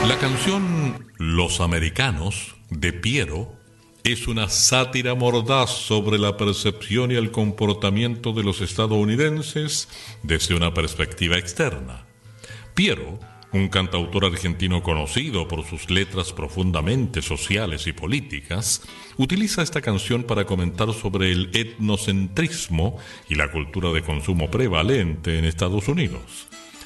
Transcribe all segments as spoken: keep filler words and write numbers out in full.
La canción Los Americanos, de Piero, es una sátira mordaz sobre la percepción y el comportamiento de los estadounidenses desde una perspectiva externa. Piero, un cantautor argentino conocido por sus letras profundamente sociales y políticas, utiliza esta canción para comentar sobre el etnocentrismo y la cultura de consumo prevalente en Estados Unidos.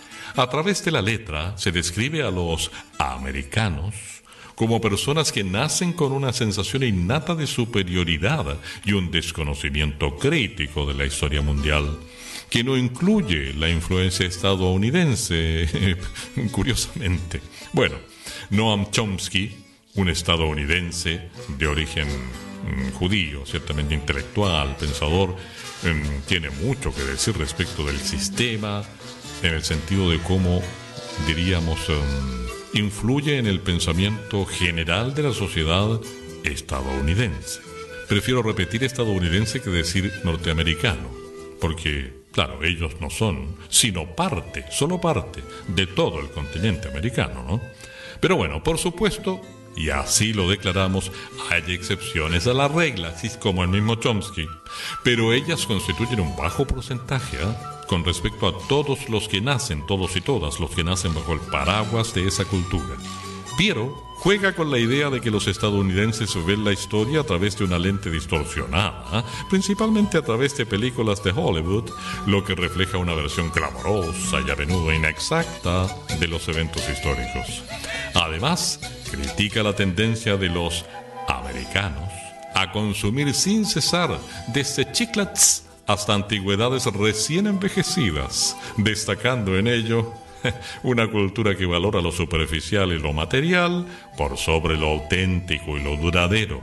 A través de la letra se describe a los americanos como personas que nacen con una sensación innata de superioridad y un desconocimiento crítico de la historia mundial, que no incluye la influencia estadounidense, curiosamente. Bueno, Noam Chomsky, un estadounidense de origen mm, judío, ciertamente intelectual, pensador, mm, tiene mucho que decir respecto del sistema, en el sentido de cómo, diríamos, um, influye en el pensamiento general de la sociedad estadounidense. Prefiero repetir estadounidense que decir norteamericano, porque, claro, ellos no son, sino parte, solo parte, de todo el continente americano, ¿no? Pero bueno, por supuesto, y así lo declaramos, hay excepciones a la regla, así como el mismo Chomsky, pero ellas constituyen un bajo porcentaje, ¿eh? con respecto a todos los que nacen, todos y todas los que nacen bajo el paraguas de esa cultura. Piero juega con la idea de que los estadounidenses ven la historia a través de una lente distorsionada, principalmente a través de películas de Hollywood, lo que refleja una versión clamorosa y a menudo inexacta de los eventos históricos. Además, critica la tendencia de los americanos a consumir sin cesar, desde chiclets hasta antigüedades recién envejecidas, destacando en ello una cultura que valora lo superficial y lo material por sobre lo auténtico y lo duradero.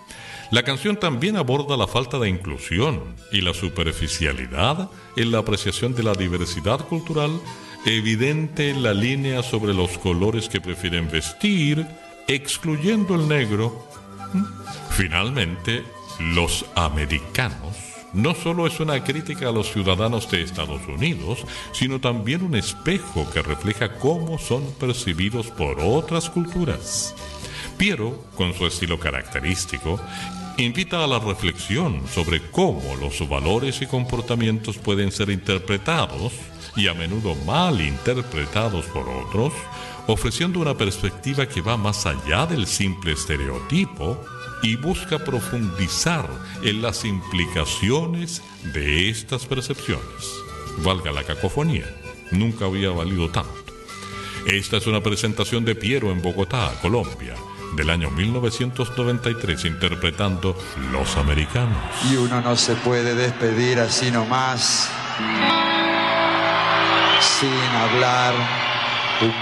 La canción también aborda la falta de inclusión y la superficialidad en la apreciación de la diversidad cultural, evidente en la línea sobre los colores que prefieren vestir, excluyendo el negro. Finalmente, los americanos no solo es una crítica a los ciudadanos de Estados Unidos, sino también un espejo que refleja cómo son percibidos por otras culturas. Piero, con su estilo característico, invita a la reflexión sobre cómo los valores y comportamientos pueden ser interpretados, y a menudo mal interpretados por otros, ofreciendo una perspectiva que va más allá del simple estereotipo y busca profundizar en las implicaciones de estas percepciones. Valga la cacofonía, nunca había valido tanto. Esta es una presentación de Piero en Bogotá, Colombia, del año mil novecientos noventa y tres, interpretando Los Americanos. Y uno no se puede despedir así nomás, sin hablar